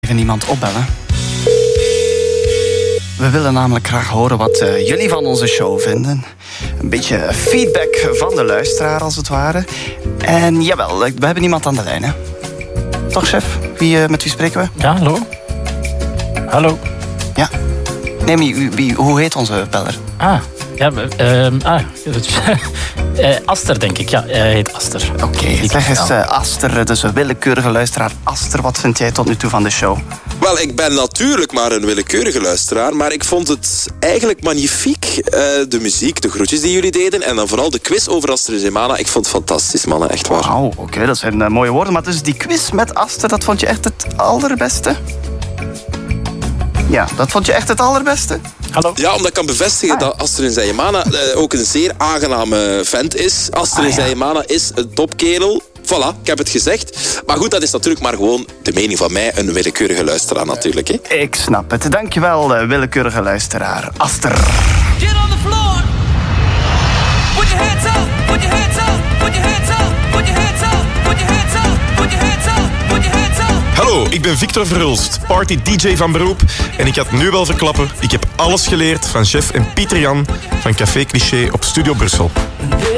even iemand opbellen. We willen namelijk graag horen wat jullie van onze show vinden. Een beetje feedback van de luisteraar, als het ware. En jawel, we hebben iemand aan de lijn, hè? Toch, chef? Met wie spreken we? Ja, hallo? Hallo? Ja. Nee, hoe heet onze beller? Aster, denk ik. Ja, hij heet Aster. Oké, zeg eens, Aster, dus een willekeurige luisteraar. Aster, wat vind jij tot nu toe van de show? Wel, ik ben natuurlijk maar een willekeurige luisteraar, maar ik vond het eigenlijk magnifiek. De muziek, de groetjes die jullie deden en dan vooral de quiz over Aster en Zemana. Ik vond het fantastisch, mannen, echt waar. Wauw, oké, dat zijn mooie woorden. Maar dus die quiz met Aster, dat vond je echt het allerbeste? Ja, dat vond je echt het allerbeste? Hallo? Ja, omdat ik kan bevestigen dat Aster en Zemana ook een zeer aangename vent is. Aster en Zemana is een topkerel. Voilà, ik heb het gezegd. Maar goed, dat is natuurlijk maar gewoon de mening van mij, een willekeurige luisteraar natuurlijk. Hè? Ik snap het. Dankjewel, willekeurige luisteraar. Aster. Get on the floor. Put your hands up. Put your hands up. Put your hands up. Put your hands up. Put your hands up. Put your hands up. Put your hands up. Hallo, ik ben Victor Verhulst, party-dj van beroep. En ik ga het nu wel verklappen. Ik heb alles geleerd van chef en Pieter Jan van Café Cliché op Studio Brussel.